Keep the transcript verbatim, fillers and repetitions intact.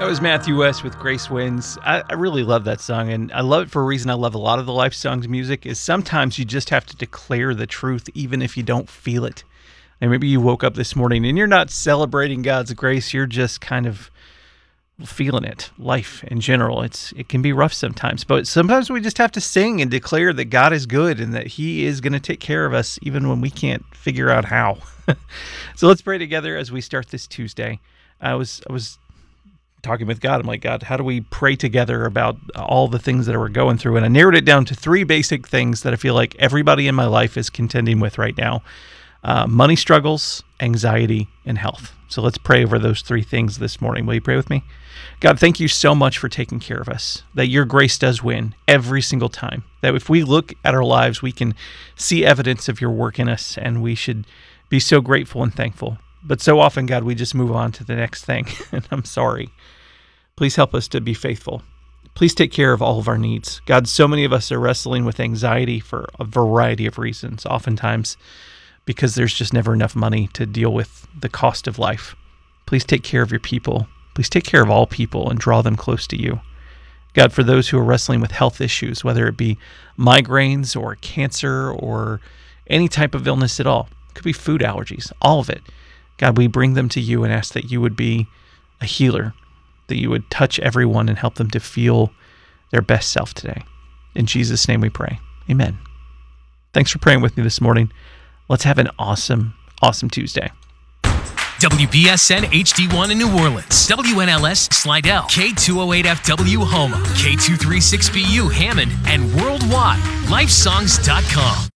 That was Matthew West with Grace Wins. I, I really love that song, and I love it for a reason. I love a lot of the Life Songs music is sometimes you just have to declare the truth even if you don't feel it. And maybe you woke up this morning and you're not celebrating God's grace, you're just kind of feeling it. Life in general, it's it can be rough sometimes, but sometimes we just have to sing and declare that God is good and that He is going to take care of us even when we can't figure out how. So let's pray together as we start this Tuesday. I was I was talking with God. I'm like, God, how do we pray together about all the things that we're going through? And I narrowed it down to three basic things that I feel like everybody in my life is contending with right now. Uh, money struggles, anxiety, and health. So let's pray over those three things this morning. Will you pray with me? God, thank you so much for taking care of us, that your grace does win every single time, that if we look at our lives, we can see evidence of your work in us, and we should be so grateful and thankful. But so often, God, we just move on to the next thing, and I'm sorry. Please help us to be faithful. Please take care of all of our needs. God, so many of us are wrestling with anxiety for a variety of reasons, oftentimes because there's just never enough money to deal with the cost of life. Please take care of your people. Please take care of all people and draw them close to you. God, for those who are wrestling with health issues, whether it be migraines or cancer or any type of illness at all, it could be food allergies, all of it. God, we bring them to you and ask that you would be a healer, that you would touch everyone and help them to feel their best self today. In Jesus' name we pray. Amen. Thanks for praying with me this morning. Let's have an awesome, awesome Tuesday. W B S N H D one in New Orleans, W N L S Slidell, K two oh eight F W Houma, K two thirty-six B U Hammond, and worldwide, lifesongs dot com.